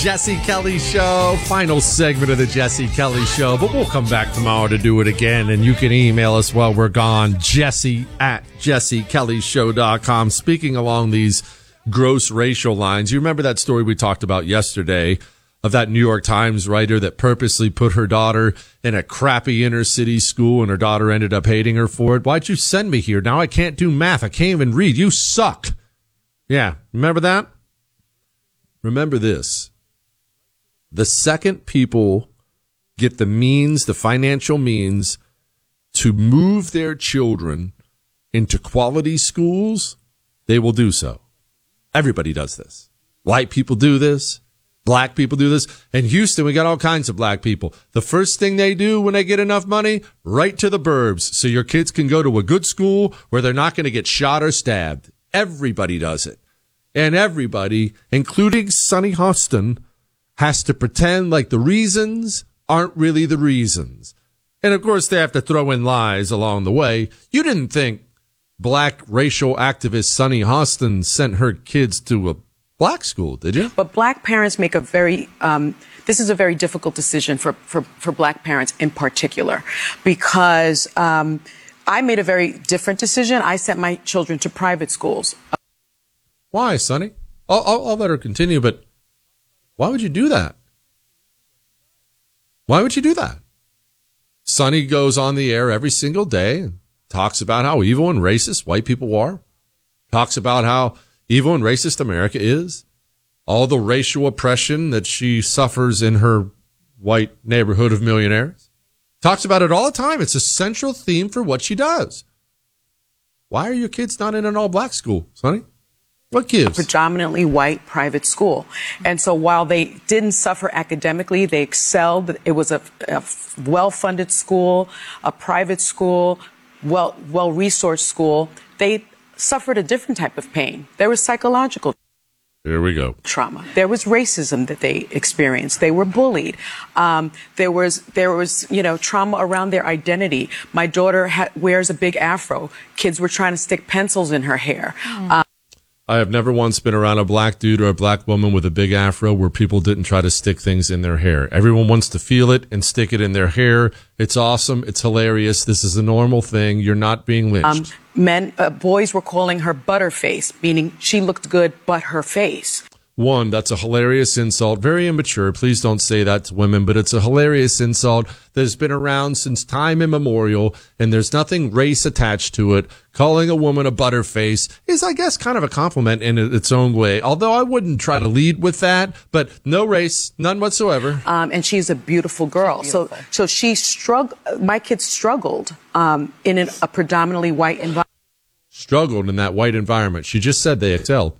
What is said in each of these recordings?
Jesse Kelly Show, final segment of the Jesse Kelly Show, but we'll come back tomorrow to do it again, and you can email us while we're gone, jesse@jessekellyshow.com. Speaking along these gross racial lines, you remember that story we talked about yesterday of that New York Times writer that purposely put her daughter in a crappy inner city school and her daughter ended up hating her for it? Why'd you send me here? Now I can't do math. I can't even read. You suck. Yeah, remember that? Remember this. The second people get the means, the financial means, to move their children into quality schools, they will do so. Everybody does this. White people do this. Black people do this. In Houston, we got all kinds of black people. The first thing they do when they get enough money, right to the burbs, so your kids can go to a good school where they're not going to get shot or stabbed. Everybody does it. And everybody, including Sonny Hostin, has to pretend like the reasons aren't really the reasons. And, of course, they have to throw in lies along the way. You didn't think black racial activist Sonny Hostin sent her kids to a black school, did you? But black parents make a very this is a very difficult decision for black parents in particular, because I made a very different decision. I sent my children to private schools. Why, Sonny? I'll let her continue, but why would you do that? Why would you do that? Sonny goes on the air every single day and talks about how evil and racist white people are. Talks about how evil and racist America is. All the racial oppression that she suffers in her white neighborhood of millionaires. Talks about it all the time. It's a central theme for what she does. Why are your kids not in an all-black school, Sonny? What gives? A predominantly white private school. And so while they didn't suffer academically, they excelled. It was a well-funded school, a private school, well-resourced school. They suffered a different type of pain. There was psychological Here we go. trauma. There was racism that they experienced. They were bullied. There was trauma around their identity. My daughter wears a big afro. Kids were trying to stick pencils in her hair. I have never once been around a black dude or a black woman with a big afro where people didn't try to stick things in their hair. Everyone wants to feel it and stick it in their hair. It's awesome. It's hilarious. This is a normal thing. You're not being lynched. Boys were calling her Butterface, meaning she looked good but her face. One, that's a hilarious insult. Very immature. Please don't say that to women, but it's a hilarious insult that has been around since time immemorial, and there's nothing race attached to it. Calling a woman a butterface is, I guess, kind of a compliment in its own way, although I wouldn't try to lead with that, but no race, none whatsoever. And she's a beautiful girl. Beautiful. So she struggled. My kids struggled in a predominantly white environment. Struggled in that white environment. She just said they excelled.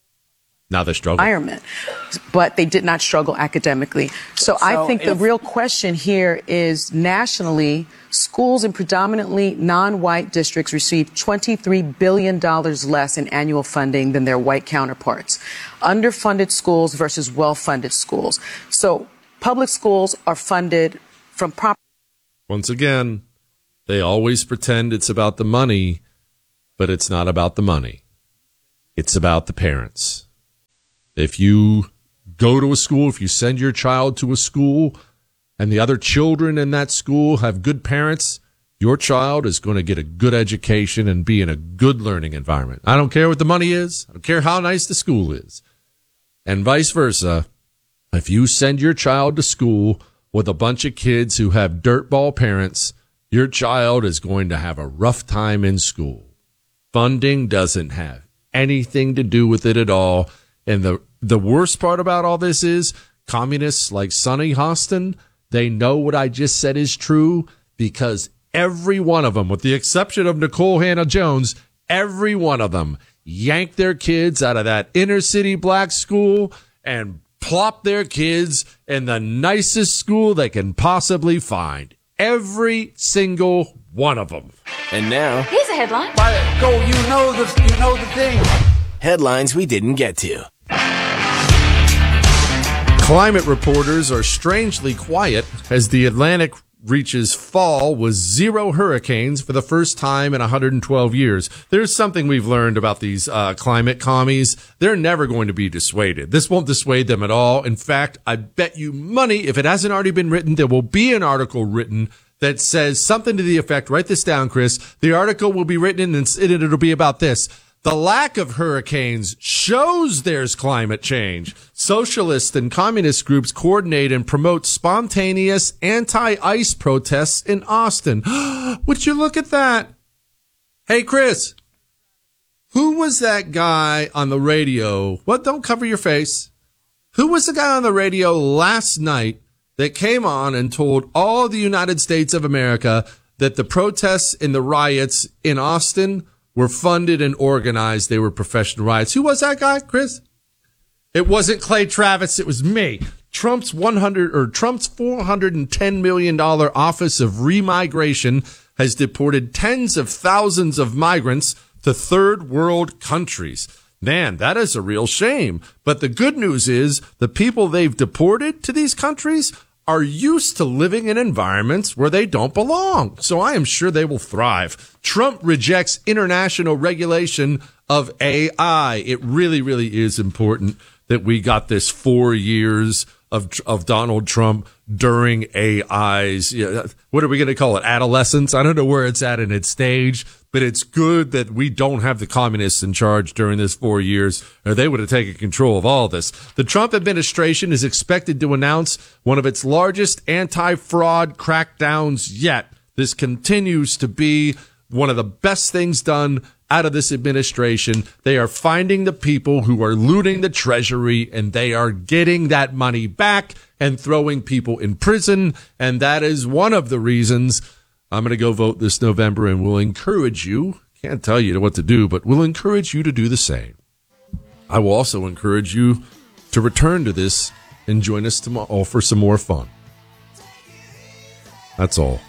Now they struggle. Environment, but they did not struggle academically. So I think the real question here is, nationally, schools in predominantly non-white districts receive $23 billion less in annual funding than their white counterparts. Underfunded schools versus well-funded schools. So public schools are funded from property. Once again, they always pretend it's about the money, but it's not about the money. It's about the parents. If you go to a school, if you send your child to a school and the other children in that school have good parents, your child is going to get a good education and be in a good learning environment. I don't care what the money is. I don't care how nice the school is. And vice versa. If you send your child to school with a bunch of kids who have dirtball parents, your child is going to have a rough time in school. Funding doesn't have anything to do with it at all. And the worst part about all this is communists like Sonny Hostin, they know what I just said is true because every one of them, with the exception of Nicole Hannah-Jones, every one of them yanked their kids out of that inner city black school and plopped their kids in the nicest school they can possibly find. Every single one of them. And now, here's a headline. Go, you know the thing. Headlines we didn't get to. Climate reporters are strangely quiet as the Atlantic reaches fall with 0 hurricanes for the first time in 112 years. There's something we've learned about these climate commies. They're never going to be dissuaded. This won't dissuade them at all. In fact, I bet you money, if it hasn't already been written, there will be an article written that says something to the effect, write this down, Chris. The article will be written and it'll be about this. The lack of hurricanes shows there's climate change. Socialist and communist groups coordinate and promote spontaneous anti-ice protests in Austin. Would you look at that? Hey, Chris, who was that guy on the radio? What? Don't cover your face. Who was the guy on the radio last night that came on and told all the United States of America that the protests and the riots in Austin were funded and organized? They were professional riots. Who was that guy, Chris? It wasn't Clay Travis. It was me. Trump's $410 million Office of Remigration has deported tens of thousands of migrants to third world countries. Man, that is a real shame. But the good news is the people they've deported to these countries are used to living in environments where they don't belong. So I am sure they will thrive. Trump rejects international regulation of AI. It really, really is important that we got this 4 years of Donald Trump during AI's, what are we going to call it? Adolescence? I don't know where it's at in its stage, but it's good that we don't have the communists in charge during this 4 years, or they would have taken control of all this. The Trump administration is expected to announce one of its largest anti-fraud crackdowns yet. This continues to be one of the best things done out of this administration. They are finding the people who are looting the treasury, and they are getting that money back and throwing people in prison. And that is one of the reasons I'm going to go vote this November, and will encourage you, can't tell you what to do, but will encourage you to do the same. I will also encourage you to return to this and join us tomorrow for some more fun. That's all.